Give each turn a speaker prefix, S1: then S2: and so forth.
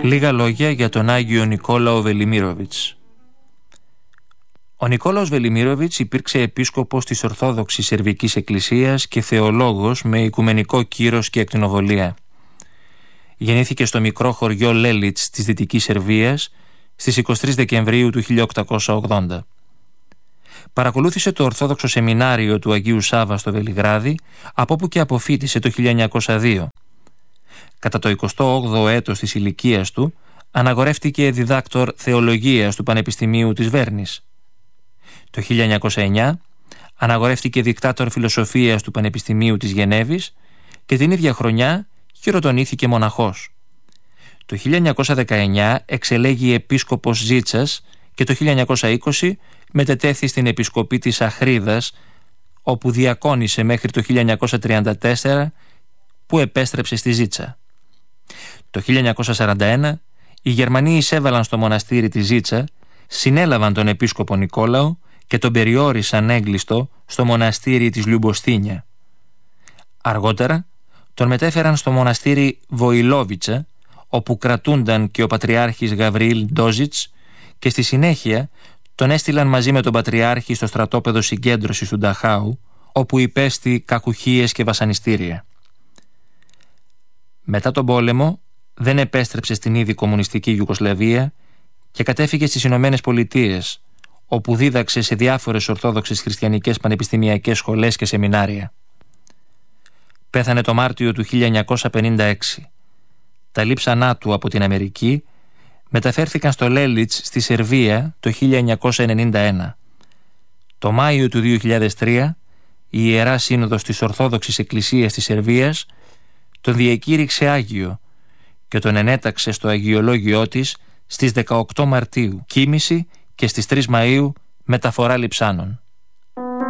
S1: Λίγα λόγια για τον Άγιο Νικόλαο Βελιμίροβιτς. Ο Νικόλαος Βελιμίροβιτς υπήρξε επίσκοπος της Ορθόδοξης Σερβικής Εκκλησίας και θεολόγος με οικουμενικό κύρος και ακτινοβολία. Γεννήθηκε στο μικρό χωριό Λέλιτς της Δυτικής Σερβίας στις 23 Δεκεμβρίου του 1880. Παρακολούθησε το Ορθόδοξο Σεμινάριο του Αγίου Σάββα στο Βελιγράδι, από όπου και αποφοίτησε το 1902. Κατά το 28ο έτος της ηλικίας του, αναγορεύτηκε διδάκτορ θεολογίας του Πανεπιστημίου της Βέρνης. Το 1909 αναγορεύτηκε δικτάτορ φιλοσοφίας του Πανεπιστημίου της Γενέβης και την ίδια χρονιά χειροτονήθηκε μοναχός. Το 1919 εξελέγει επίσκοπος Ζίτσας και το 1920 μετετέθη στην επισκοπή της Αχρίδας, όπου διακόνησε μέχρι το 1934, που επέστρεψε στη Ζίτσα. Το 1941 οι Γερμανοί εισέβαλαν στο μοναστήρι της Ζίτσα, συνέλαβαν τον επίσκοπο Νικόλαο και τον περιόρισαν έγκλειστο στο μοναστήρι της Λιουμποστίνια. Αργότερα τον μετέφεραν στο μοναστήρι Βοηλόβιτσα, όπου κρατούνταν και ο πατριάρχης Γαβριήλ Ντόζιτς, και στη συνέχεια τον έστειλαν μαζί με τον πατριάρχη στο στρατόπεδο συγκέντρωσης του Νταχάου, όπου υπέστη κακουχίες και βασανιστήρια. Μετά τον πόλεμο δεν επέστρεψε στην ήδη κομμουνιστική Ιουγκοσλαβία και κατέφυγε στις Ηνωμένες Πολιτείες, όπου δίδαξε σε διάφορες ορθόδοξες χριστιανικές πανεπιστημιακές σχολές και σεμινάρια. Πέθανε το Μάρτιο του 1956. Τα λείψανά του από την Αμερική μεταφέρθηκαν στο Λέλιτς στη Σερβία το 1991. Το Μάιο του 2003 η Ιερά Σύνοδος της Ορθόδοξης Εκκλησίας της Σερβίας τον διακήρυξε Άγιο και τον ενέταξε στο αγιολόγιό της στις 18 Μαρτίου κοίμηση και στις 3 Μαΐου μεταφορά λειψάνων.